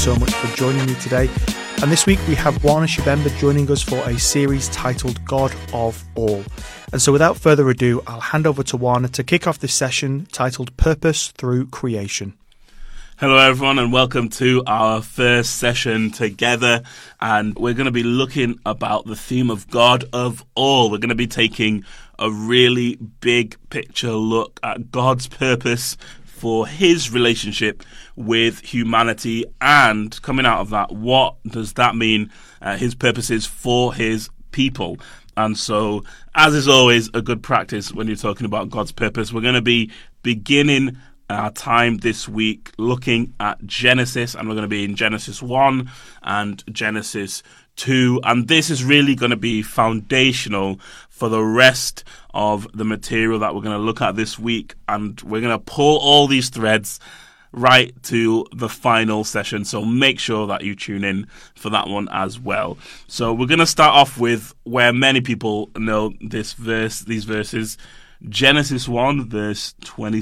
So much for joining me today. And this week we have Warner Shibemba joining us for a series titled God of All. And so without further ado, I'll hand over to Warner to kick off this session titled Purpose Through Creation. Hello everyone and welcome to our first session together, and we're going to be looking about the theme of God of All. We're going to be taking a really big picture look at God's purpose for his relationship with humanity, and coming out of that, what does that mean, his purposes for his people. And so, as is always a good practice when you're talking about God's purpose, we're going to be beginning our time this week looking at Genesis, and we're going to be in Genesis 1 and Genesis 2, and this is really going to be foundational for the rest of the material that we're going to look at this week, and we're going to pull all these threads right to the final session, so make sure that you tune in for that one as well. So we're going to start off with where many people know these verses, Genesis 1, verse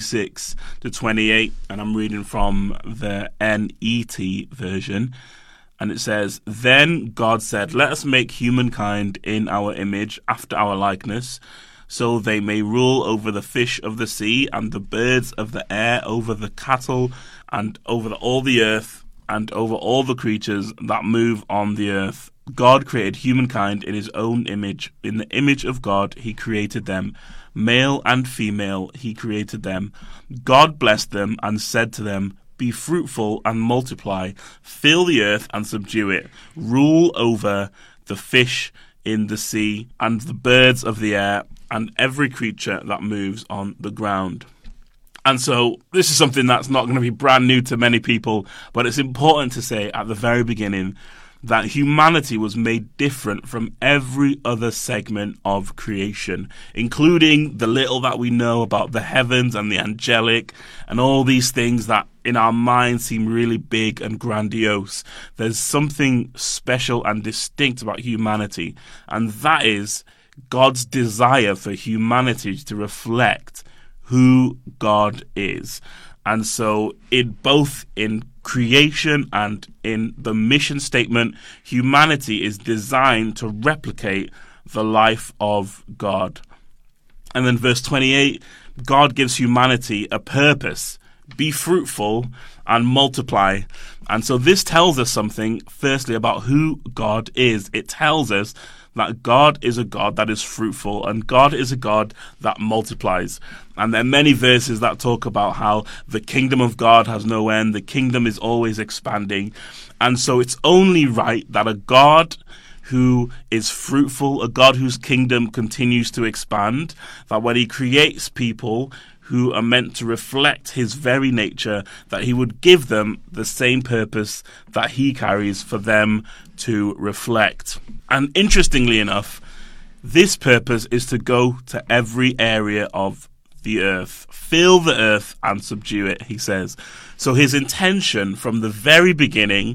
26 to 28, and I'm reading from the NET version, and it says, "Then God said, let us make humankind in our image, after our likeness, so they may rule over the fish of the sea and the birds of the air, over the cattle and over all the earth and over all the creatures that move on the earth. God created humankind in his own image. In the image of God he created them. Male and female he created them. God blessed them and said to them, be fruitful and multiply, fill the earth and subdue it, rule over the fish in the sea and the birds of the air and every creature that moves on the ground." And so this is something that's not going to be brand new to many people, but it's important to say at the very beginning that humanity was made different from every other segment of creation, including the little that we know about the heavens and the angelic and all these things that in our minds seem really big and grandiose. There's something special and distinct about humanity, and that is God's desire for humanity to reflect who God is. And so both in creation and in the mission statement, humanity is designed to replicate the life of God. And then verse 28, God gives humanity a purpose: be fruitful and multiply. And so this tells us something, firstly, about who God is. It tells us that God is a God that is fruitful, and God is a God that multiplies. And there are many verses that talk about how the kingdom of God has no end, the kingdom is always expanding. And so it's only right that a God who is fruitful, a God whose kingdom continues to expand, that when he creates people who are meant to reflect his very nature, that he would give them the same purpose that he carries for them to reflect. And interestingly enough, this purpose is to go to every area of the earth. Fill the earth and subdue it, he says. So his intention from the very beginning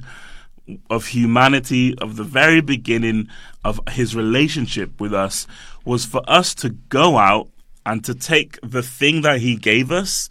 of humanity, of the very beginning of his relationship with us, was for us to go out and to take the thing that he gave us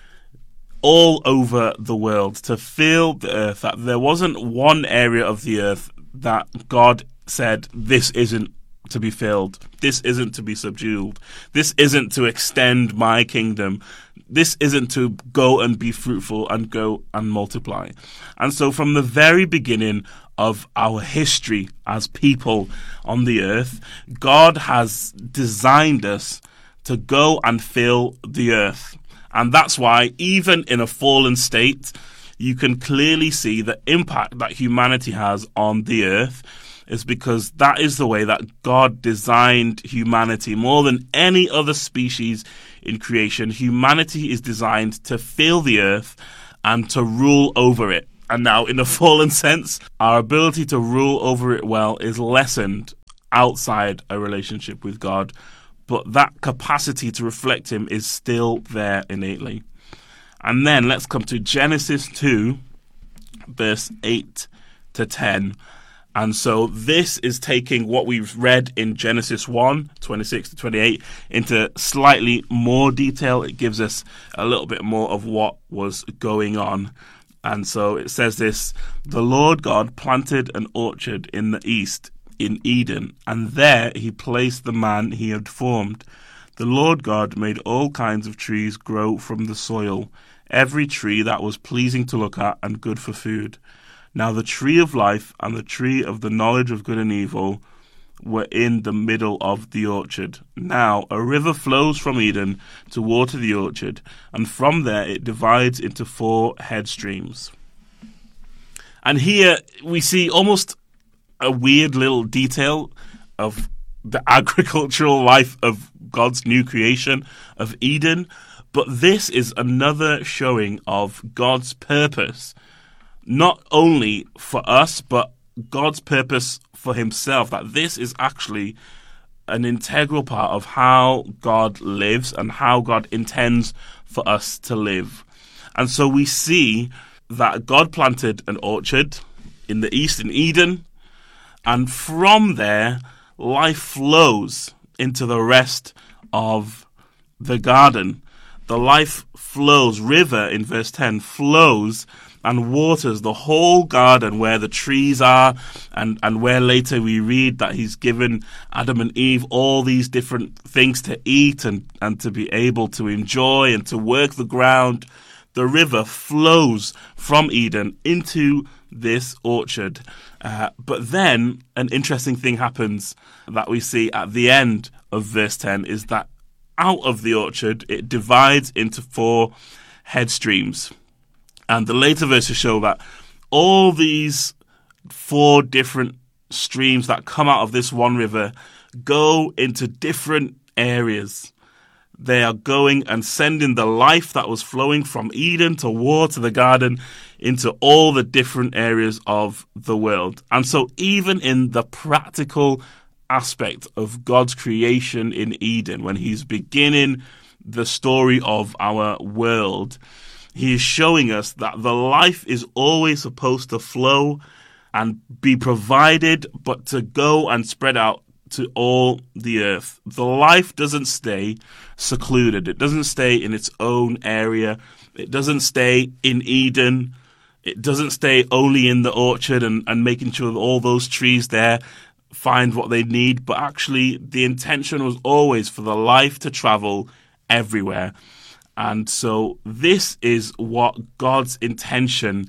all over the world, to fill the earth. That there wasn't one area of the earth that God said, this isn't to be filled, this isn't to be subdued, this isn't to extend my kingdom, this isn't to go and be fruitful and go and multiply. And so from the very beginning of our history as people on the earth, God has designed us to go and fill the earth. And that's why, even in a fallen state, you can clearly see the impact that humanity has on the earth, is because that is the way that God designed humanity. More than any other species in creation, humanity is designed to fill the earth and to rule over it. And now, in a fallen sense, our ability to rule over it well is lessened outside a relationship with God. But that capacity to reflect him is still there innately. And then let's come to Genesis 2, verse 8 to 10. And so this is taking what we've read in Genesis 1, 26 to 28, into slightly more detail. It gives us a little bit more of what was going on. And so it says this: the Lord God planted an orchard in the east, in Eden, and there he placed the man he had formed. The Lord God made all kinds of trees grow from the soil, every tree that was pleasing to look at and good for food. Now the tree of life and the tree of the knowledge of good and evil were in the middle of the orchard. Now a river flows from Eden to water the orchard, and from there it divides into 4 head streams. And here we see almost a weird little detail of the agricultural life of God's new creation of Eden, but this is another showing of God's purpose, not only for us, but God's purpose for himself, that this is actually an integral part of how God lives and how God intends for us to live. And so we see that God planted an orchard in the east in Eden, and from there life flows into the rest of the garden. The life flows, river in verse 10, flows and waters the whole garden where the trees are, and where later we read that he's given Adam and Eve all these different things to eat and to be able to enjoy and to work the ground. The river flows from Eden into this orchard. But then an interesting thing happens that we see at the end of verse 10 is that out of the orchard it divides into 4 head streams. And the later verses show that all these 4 different streams that come out of this one river go into different areas. They are going and sending the life that was flowing from Eden to water the garden into all the different areas of the world. And so even in the practical aspect of God's creation in Eden, when he's beginning the story of our world, he is showing us that the life is always supposed to flow and be provided, but to go and spread out to all the earth. The life doesn't stay secluded. It doesn't stay in its own area. It doesn't stay in Eden. It doesn't stay only in the orchard and making sure that all those trees there find what they need. But actually, the intention was always for the life to travel everywhere. And so this is what God's intention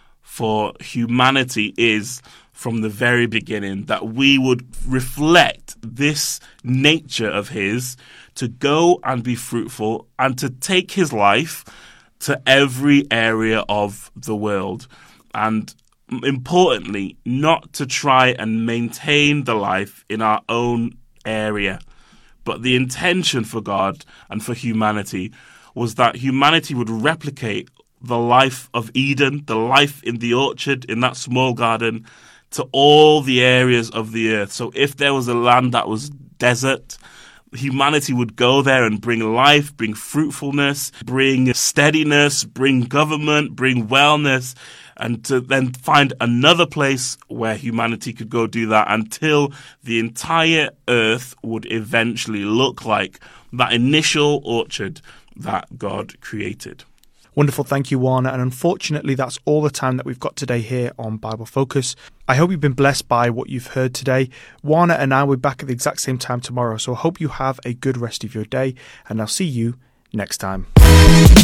for humanity is from the very beginning, that we would reflect this nature of his to go and be fruitful and to take his life to every area of the world. And importantly, not to try and maintain the life in our own area, but the intention for God and for humanity was that humanity would replicate the life of Eden, the life in the orchard, in that small garden, to all the areas of the earth. So if there was a land that was desert, humanity would go there and bring life, bring fruitfulness, bring steadiness, bring government, bring wellness, and to then find another place where humanity could go do that until the entire earth would eventually look like that initial orchard that God created. Wonderful. Thank you, Warner. And unfortunately, that's all the time that we've got today here on Bible Focus. I hope you've been blessed by what you've heard today. Warner and I will be back at the exact same time tomorrow. So I hope you have a good rest of your day, and I'll see you next time.